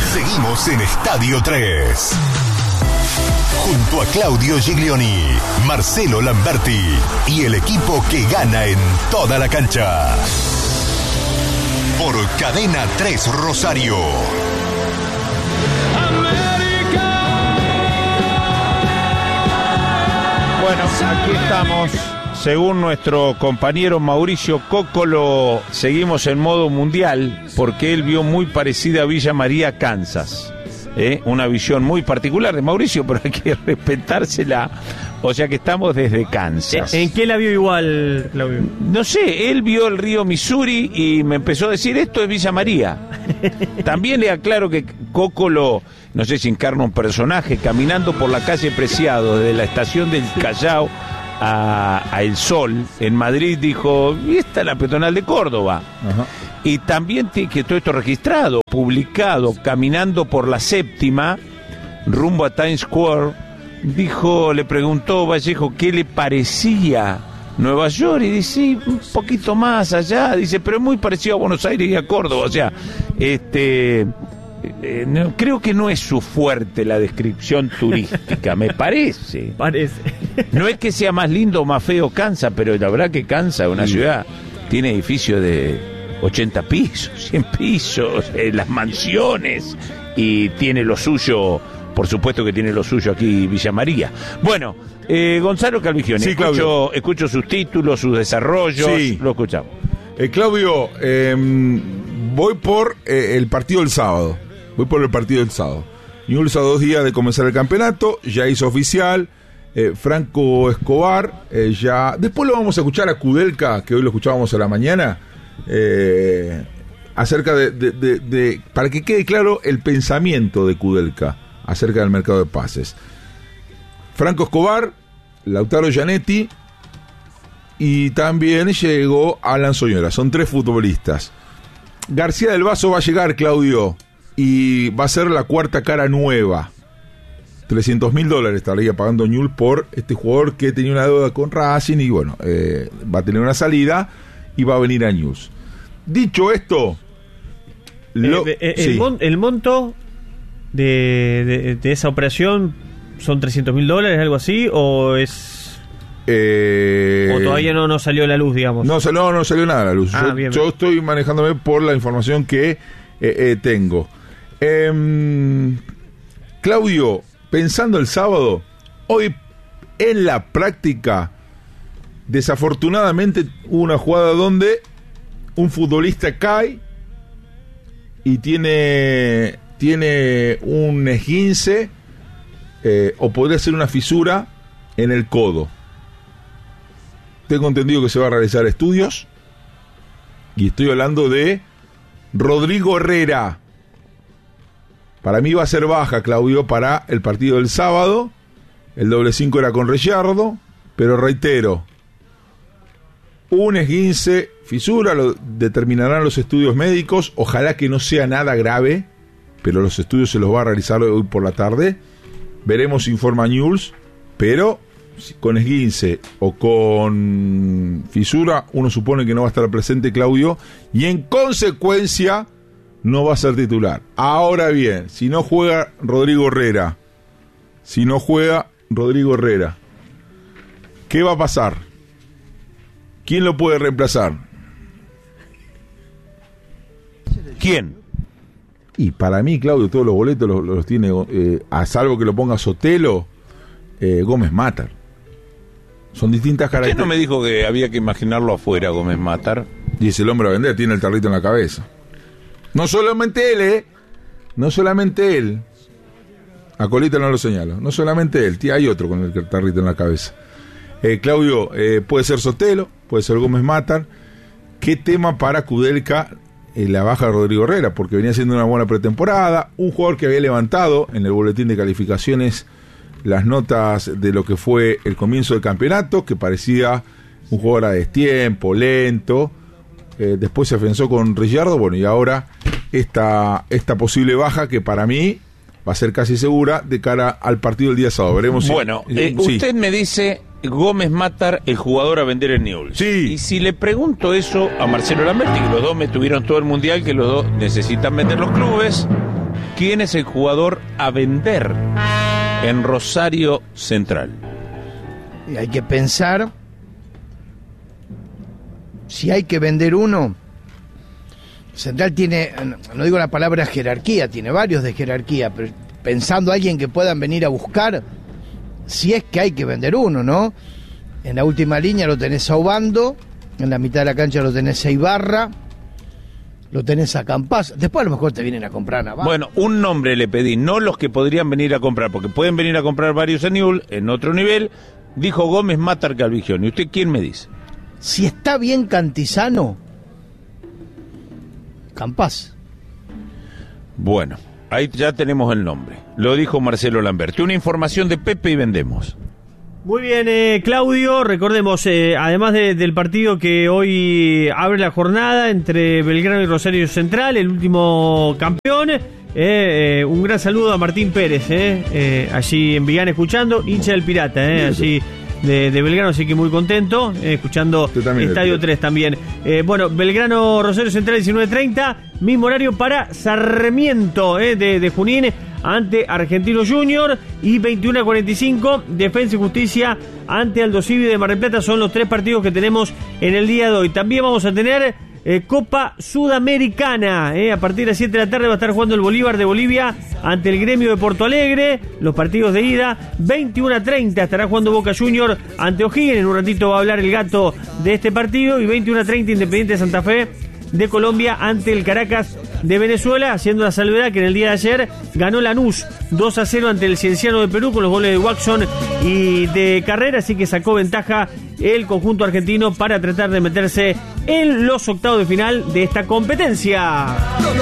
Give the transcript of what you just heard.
Seguimos en Estadio 3. Junto a Claudio Giglioni, Marcelo Lamberti y el equipo que gana en toda la cancha. Por Cadena 3 Rosario. Bueno, aquí estamos. Según nuestro compañero Mauricio Cóccolo, seguimos en modo mundial porque él vio muy parecida a Villa María, Kansas. Una visión muy particular de Mauricio, pero hay que respetársela. O sea que estamos desde Kansas. ¿En qué la vio igual, Claudio? No sé, él vio el río Missouri y me empezó a decir, esto es Villa María. También le aclaro que Cóccolo, no sé si encarna un personaje, caminando por la calle Preciado, desde la estación del Callao a El Sol, en Madrid, dijo, y esta es la peatonal de Córdoba. Ajá. Y también tiene que todo esto registrado, publicado, caminando por la Séptima, rumbo a Times Square, dijo, le preguntó Vallejo qué le parecía Nueva York, y dice, un poquito más allá, dice, pero es muy parecido a Buenos Aires y a Córdoba, o sea, no, creo que no es su fuerte la descripción turística, me parece. No es que sea más lindo o más feo Kansas, pero la verdad que Kansas es una ciudad, tiene edificios de 80 pisos, 100 pisos, las mansiones, y tiene lo suyo, por supuesto que tiene lo suyo aquí Villa María. Bueno, Gonzalo Calvigioni, sí, escucho sus títulos, sus desarrollos, sí. Lo escuchamos. Claudio, voy por el partido del sábado. Newell's a 2 días de comenzar el campeonato, ya hizo oficial. Franco Escobar, ya. Después lo vamos a escuchar a Kudelka, que hoy lo escuchábamos a la mañana, acerca de para que quede claro el pensamiento de Kudelka acerca del mercado de pases. Franco Escobar, Lautaro Gianetti y también llegó Alan Soñora. Son 3 futbolistas. García del Vaso va a llegar, Claudio, y va a ser la cuarta cara nueva. $300,000 estaría pagando Newell's por este jugador que tenía una deuda con Racing y bueno, va a tener una salida y va a venir a Newell's. Dicho esto, el monto de esa operación son $300,000, algo así, o es o todavía no salió a la luz, digamos. No salió nada a la luz. Yo estoy manejándome por la información que tengo. Claudio, pensando el sábado, hoy en la práctica, desafortunadamente hubo una jugada donde un futbolista cae y tiene un esguince, o podría ser una fisura en el codo. Tengo entendido que se va a realizar estudios y estoy hablando de Rodrigo Herrera. Para mí va a ser baja, Claudio, para el partido del sábado. El doble 5 era con Reyardo, pero reitero, un esguince, fisura, lo determinarán los estudios médicos. Ojalá que no sea nada grave, pero los estudios se los va a realizar hoy por la tarde. Veremos si informa Newell's, pero con esguince o con fisura, uno supone que no va a estar presente, Claudio, y en consecuencia no va a ser titular. Ahora bien, si no juega Rodrigo Herrera, ¿qué va a pasar? ¿Quién lo puede reemplazar? ¿Quién? Y para mí, Claudio, todos los boletos los tiene, a salvo que lo ponga Sotelo, Gómez Matar. Son distintas características. ¿Usted no me dijo que había que imaginarlo afuera, Gómez Matar? Y es el hombre a vender, tiene el tarrito en la cabeza. No solamente él, no solamente él. A Colita no lo señalo. No solamente él, hay otro con el tarrito en la cabeza. Claudio, puede ser Sotelo, puede ser Gómez Matar. ¿Qué tema para Kudelka la baja de Rodrigo Herrera? Porque venía haciendo una buena pretemporada. Un jugador que había levantado en el boletín de calificaciones las notas de lo que fue el comienzo del campeonato, que parecía un jugador a destiempo, lento. Después se afianzó con Ricciardo, bueno, y ahora esta posible baja que para mí va a ser casi segura de cara al partido del día sábado. Veremos si... Bueno, usted me dice Gómez Matar, el jugador a vender en Newell's. Sí. Y si le pregunto eso a Marcelo Lamberti, que los dos me tuvieron todo el mundial, que los dos necesitan vender los clubes, ¿Quién es el jugador a vender en Rosario Central? Y hay que pensar si hay que vender uno. Central tiene, no digo la palabra jerarquía, tiene varios de jerarquía, pero pensando a alguien que puedan venir a buscar, si es que hay que vender uno, ¿no? En la última línea lo tenés a Obando, en la mitad de la cancha lo tenés a Ibarra, lo tenés a Campás, después a lo mejor te vienen a comprar Navarro. Bueno, un nombre le pedí, no los que podrían venir a comprar, porque pueden venir a comprar varios en Newell, en otro nivel. Dijo Gómez Matar Calvigione. ¿Y usted quién me dice? Si está bien Cantizano, Campás. Bueno, ahí ya tenemos el nombre. Lo dijo Marcelo Lamberti. Una información de Pepe y vendemos. Muy bien, Claudio. Recordemos, además del partido que hoy abre la jornada entre Belgrano y Rosario Central, el último campeón. Un gran saludo a Martín Pérez, allí en Vigán escuchando, hincha del Pirata, allí de Belgrano, así que muy contento, escuchando Estadio 3 también. Bueno, Belgrano Rosario Central 19:30, mismo horario para Sarmiento de Junín ante Argentino Junior, y 21:45 Defensa y Justicia ante Aldo Civi de Mar del Plata. Son los 3 partidos que tenemos en el día de hoy. También vamos a tener Copa Sudamericana, a partir de las 7 de la tarde va a estar jugando el Bolívar de Bolivia ante el Gremio de Porto Alegre, los partidos de ida. 21:30 estará jugando Boca Junior ante O'Higgins, en un ratito va a hablar el gato de este partido, y 21:30 Independiente de Santa Fe de Colombia ante el Caracas de Venezuela, haciendo la salvedad que en el día de ayer ganó Lanús 2-0 ante el Cienciano de Perú con los goles de Watson y de Carrera, así que sacó ventaja el conjunto argentino para tratar de meterse en los octavos de final de esta competencia.